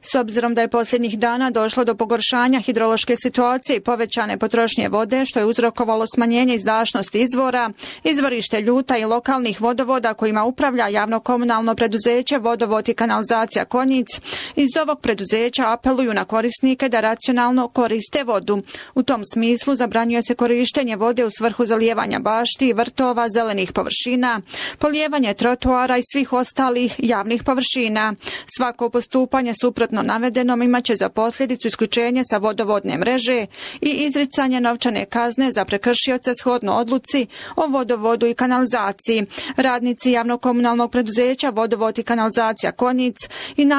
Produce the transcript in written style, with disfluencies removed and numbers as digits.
S obzirom da je posljednjih dana došlo do pogoršanja hidrološke situacije i povećane potrošnje vode, što je uzrokovalo smanjenje izdašnosti izvora, izvorište Ljuta i lokalnih vodovoda kojima upravlja javno komunalno preduzeće Vodovod i kanalizacija Konjic, iz ovog preduzeća apeluju na korisnike da racionalno koriste vodu. U tom smislu zabranjuje se korištenje vode u svrhu zalijevanja bašti, vrtova, zelenih površina, polijevanje trotoara i svih ostalih javnih površina. Svako postupanje suprotno navedenom imaće za posljedicu isključenje sa vodovodne mreže i izricanje novčane kazne za prekršioce shodno odluci o vodovodu i kanalizaciji. Radnici javno komunalnog preduzeća Vodovod i kanalizacija Konjic i